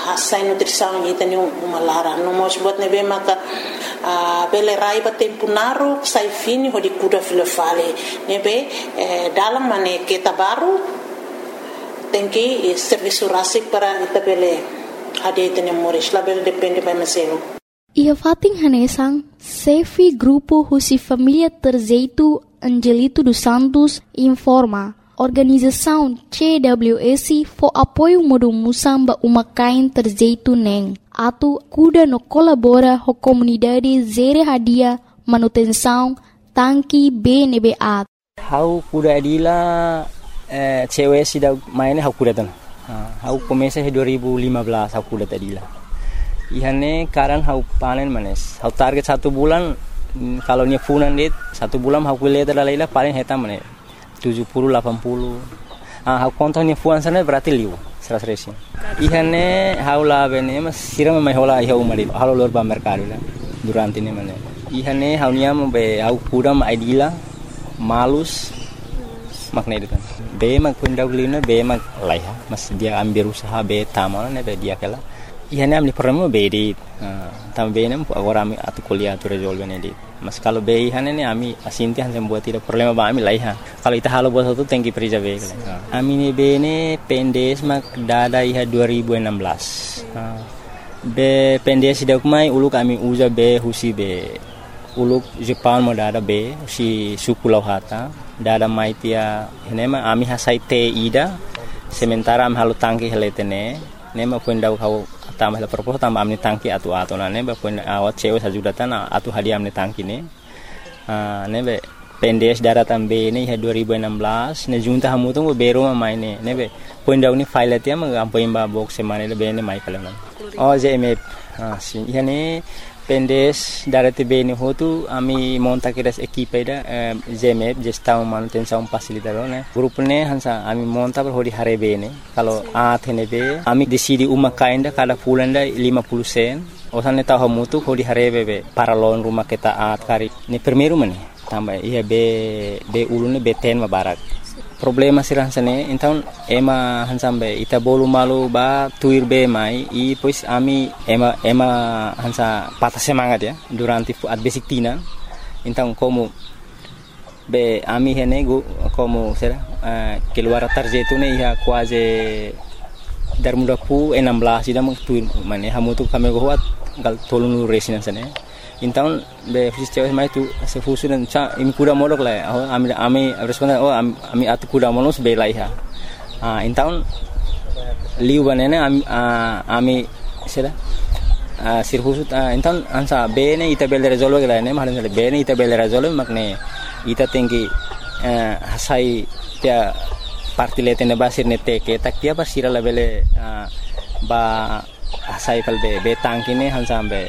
hasai nutrição ita ni umalara no mos buat nebe maka bele rai ba tempo naru sai fini ho di kuda filofale nebe dalam mane kita baru tenki serviço rasik para ita bele ade ita ni moris la bele depende ba mesero. Ia fating hanesang Sefi Grupo Husi Família Terzeito Angelito dos Santos informa Organização CWSI for apoio modo musamba umakain Terzeito neng atu kuda no colabora ho comunidade zere hadia manutenção tanki BNBA. Hau kuda adila CWSI da maine hau kuda tan. Hau komesa 2015 hau kuda tadila. Ihane karan hau panen manes. Hau target 1 bulan kalau nya funan dit 1 bulan hau kuliah dalala paling heta manes 70 80. Hau kontonya fuan sana berarti liu 100. Ihane hau la bene mas siram mai hola iha umari halo lor ba mercado la durante ini manes. Ihane hau nya be hau kuda ma idila malus makna itu kan. Be mak pundau lina be mak laiha mas dia ambil usaha be tamal ne be dia kala. Ihane amni problema be di também nem agora ami atu kuliah tu resolve nedi mas kalau be ihane ne ami asinti han buat tidak problema ba ami laiha kalau ita halo buat satu tengki perija be ami ne be ne pendes mak dada iha 2016 be pendes dak mai uluk ami uza be husi be uluk Jepang mo dada be si suku lauhata dada mai tia henema ami hasai te ida sementara am halu tangki heletene nema pundau kau tambah la propos tambah amni tangki atu nane ba pun awat cewe sajudatan atu hadiah amni tangki ne nebe pendes daratan be ne 2016 ne junta hamu tu bero mai ne nebe pun dau ni file tia mengampoin ba box semane le be ne mai kalan oh jmf si yani pendes darate be ne hotu ami monta kiras equipe da jmf gestão manutenção facilitador ne grupo ne hansa ami monta per hodi hare be ne kalau athene be ami decidi uma kainda kada pulanda 50 sen osane tahu mutu hodi hare be para lon rumah kita at kari ni primeiro mane tambah iya be ulune be ten mabarak problema sirah sane então ema hansambe ita bolu malu ba tuir be mai i pois ami ema hansa patah semangat ya durante at basic tina então como be ami hene go como será keluar tarjeto ne ia quase dar muda pu 16 ida mang tuir mane hamu tu kami go wat gal tolunu resina sane então be fisio mai tu se fusu dan cha im kuda modok la ami responda ami atu kuda monos be laiha então liu banene ami sera sir fusu então ansa be ne ita bel resolve la ne mahan be ne ita bel resolve makne ita tinggi hasai tia parti letene basir ne teke tak dia basira la bele ba hasai kal be tangkine hansambe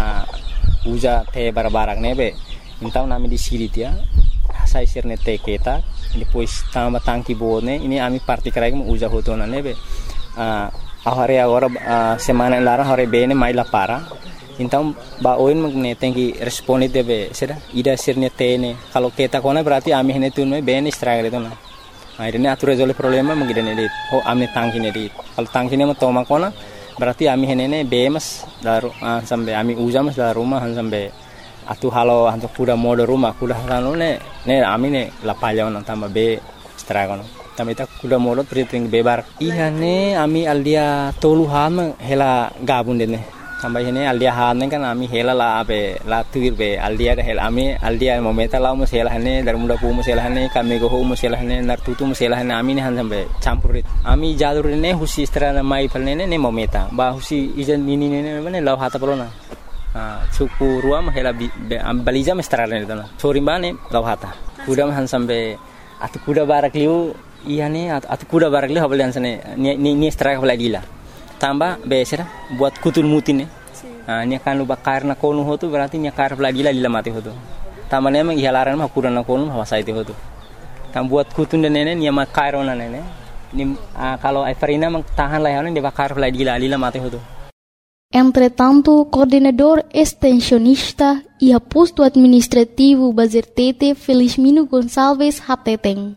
uja te barbarak nebe então nami di siri tia sai sirne te keta depois tamba tangki bone ini ami parti karai mo uja hotona nebe ahare agora semana lara hore bene mai la para então ba oin magne tenki responde debe sera ida sirne tene kalau keta kona berarti ami hene tunme bene stragre tona akhirnya atur resolve problema mengidane dit amne tangki ne dit kalau tangki ne mo toma kona berarti ami henene bemas daru sampai ami uja mas dalam rumah sampai atu halo hantu kuda modo rumah kuda halo ne ami ne lapalya on tambah be stragon tambah ita kuda modo priting bebar ihane ami aldia toluhan hela gabun dene tambah hene aldia hane kan ami hela la be la tuir be aldia da hela ami aldia momenta la mus hela hane dar muda pu mus hela hane kami go mus hela hane nar tutu mus hela hane ami ne han sampai campurit ami jalur ne husi strana mai palne ne momenta ba husi ijan nini ne ne law hata polona suku ruam hela balija mestrana ne dana sorimbane law hata kuda han sampai atu kuda barak liu ihane atu kuda barak liu habal sane ni straka baladila tambah besera buat kutul mutin nya kan lu bakar na konu hotu berarti nya kar lagi lila mati hotu tamane emang ihalaran mah kuran na konu hawa saiti hotu tam buat kutun dan nene nya makar ona nene ni kalau Everina mang tahan layanan dia bakar lagi lila mati hotu. Entretanto, coordenador extensionista e aposto administrativo Bazertete Felizmino Gonçalves Hateteng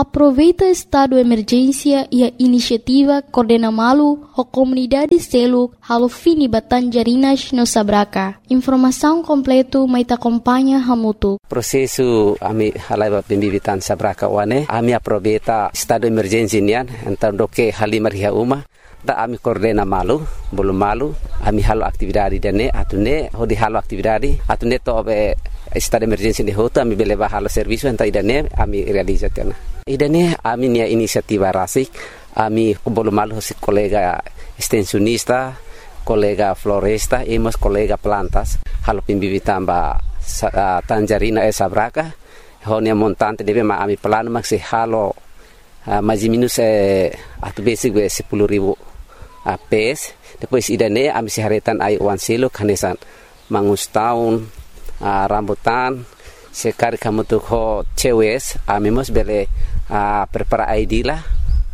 aproveita estado de emergência e a iniciativa coordena malu a comunidade seluk halo fini Batanjarinas no Sabraka. Informação completo mai te acompanha hamutu. Prosesu ami halai pembibitan Sabraka wane ami aproveita estado de emergência nian então do que halimar ria uma da ami coordena malu bolu malu ami halo atividade dane atune hodi halo atividade atune to be estado de emergência de hoto ami beleva halo serviço então idane ami realiza tena idane ami nia inisiativa rasik ami bolu malu si colega extensionista colega floresta e mas colega plantas halo pembibitan ba Tanjarina Sabraka honia montante deve ma ami plano maxi halo mais minus atu basic 10.000 PS depois idane ami seharetan ai wan silo kanesan mangus tahun rambutan sekali kamu tuh ho cewes ami mos bele prepara ID lah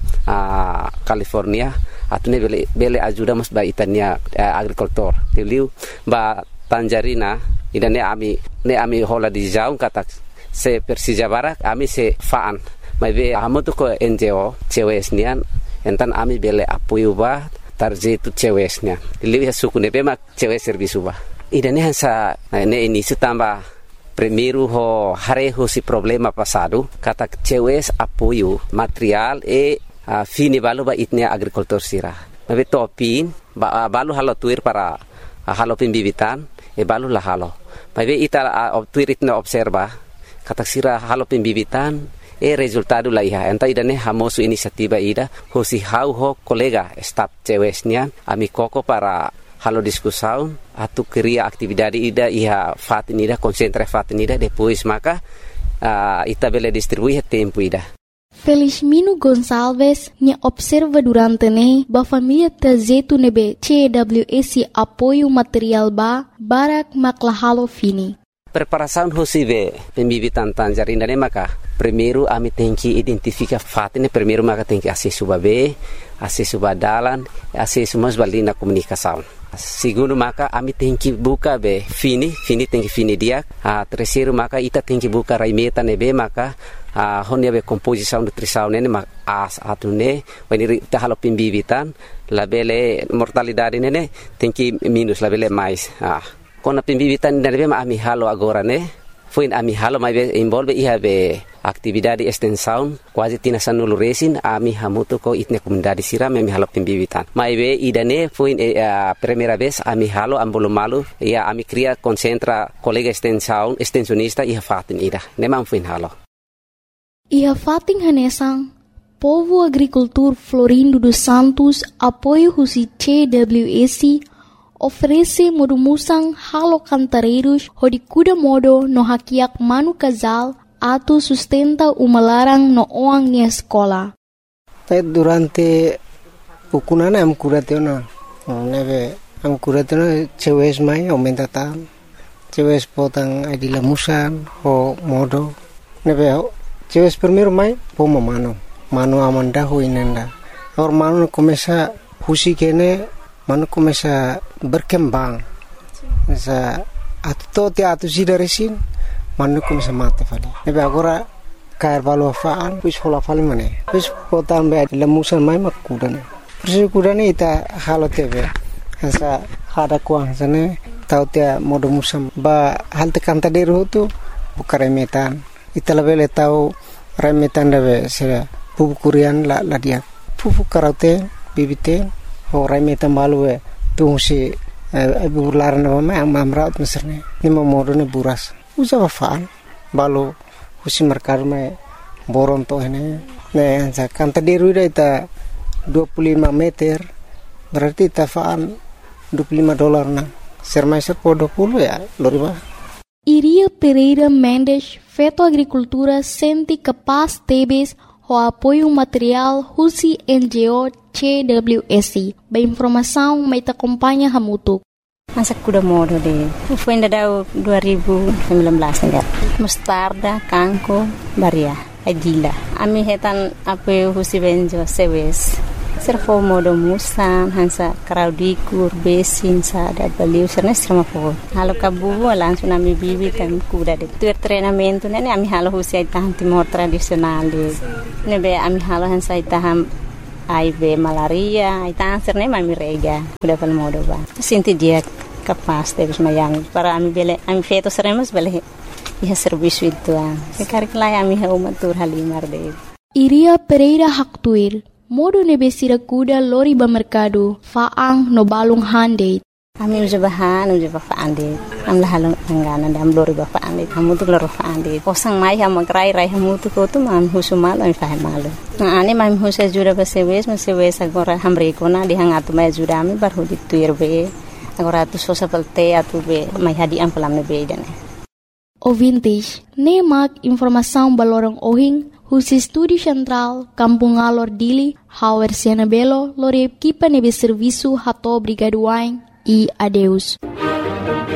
California atune bele ajuda mos ba itania agricultor teliu ba Tanjarina idane ami hola di jaung kata se Persija Barak ami se faan mai be amo tu ko NGO cewes nian entan ami bele apoio ba tarje tu cewes nian liu ya suku ne be mak cewes servisu ba idane hansa ne ini tamba primeiro ho hareho si problema passado kata cewes apoio material e fini balu ba itnia agricultor sira mai be topin ba balu halo tuir para halo pembibitan e balu la halo mai be ita tuir itna observa kata sira halo pembibitan resultado la iha enta idane hamosu inisiativa ida hosi hau ho kolega staff cewesnya ami koko para halo diskusão atu cria atividade ida iha fatin ida concentra fatin ida depois maka ita bele distribuir tempo ida. Felizmino Gonçalves ne observa durante ne ba família trajeto nebe CWS apoio material ba barak maklahalo fini. Preparação hosive pembibitan Tanjarina ne maka primeiro ami tem que identificar fatin primeiro maka tem que acesso babe acesso badalan acesso mas balina comunicação. Segundo maka ami tem que buka be fini tem que fini dia terceiro maka ita tem que buka raimeta nebe maka honia be composição nutrição nene mak atune when ita halo pembibitan labele mortalidade nene tem que minus labele mais kona pembibitan nebe ami halo agora ne foi ami halo mai envolve iha be atividade extensão quase tina sanulu resin ami hamuto ko itne comunidade sira ami halo pembibitan mai be idane foi primeira vez ami halo ambolo malu ia ami cria concentra colega extensionista iha fatin ida nemam foi halo iha fatin hanesang povo agricultor Florindo dos Santos apoio husi CWS oferece modumusang halo cantareiros hodi kuda modo no hakiak manu casal atu sustenta uma larang no oang ni escola. Durante pukunana am kuratena neve am kuratena cewes mai aumenta tan cewes potang adila musan ho modo neve cewes primeiro mai poma mano amanda ho inenda or mano começa husi kene mano começa berkembang sa atto te atu sidaresin mano começa mate fali nebe agora cair valo faan pus hola fali mane pus potan be lemusan mai makudane persi kudane ita halo tebe sa hada kuang sane tau te modo musam ba halte kanta deru tu bukare metan ita lebele tau remetan debe se pupu kurian la dia pupu karate bibite orang metan balu tu si burlaran nama amamrat meserne ni mamorone buras usa wafaan balu husi merkar me boron to ini ne kanta deru ita 25 meter berarti tafaan $25 na sermaiser po 20 ya loriba. Iria Pereira Mendes feto agricultura sente capaz tebes o apoio material husi NGO CWS. Ba informação mai te acompanha hamutu. Masa kuda modo de. Foi ainda dau 2019 ainda. Mostarda, kanko, baria, agila. Ami hetan apoio husi benjo sewes. Servo modo musan hansa karaudikur besin sa da baliu serna serma po. Halo kabubu langsung ami bibi tam kuda de. Tu treinamento nene ami halo husi taham timor tradisional de. Nebe ami halo hansa taham aibe malaria, itang serne mami rega. Kuda pal modo ba. Sinti dia kapas de bis mayami para ami bele ami feto seremos bele. Iha serviço itu sekarang kelai ami ha umatur halimar de. Iria Pereira Haktuir modo nebesira kuda lori ba mercado faang no balung hande. Ami uja bahan uja ba faande. Am la halong angana dam lori ba faande. Kamu tu lori faande. Kosang mai ha magrai rai hamu tu ko tu mam husumal am fahe malu. Na ani mam husa jura ba sewes agora hamre kona di hangatu mai jura ami bar hudi tuir be. Agora tu sosa pelte atu be mai hadi am pelam be dane. O vintage nemak informação balorong ohing Husi Studi Central, Kampung Alor Dili, Hauer Siena Belo, Lore Equipa Nebe Serviço Hato Brigaduain e adeus.